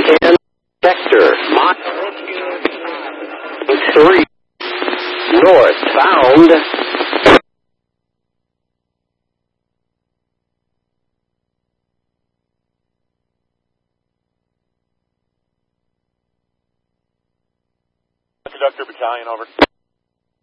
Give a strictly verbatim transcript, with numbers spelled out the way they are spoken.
ten sector, mile three, northbound. Conductor Battalion, over.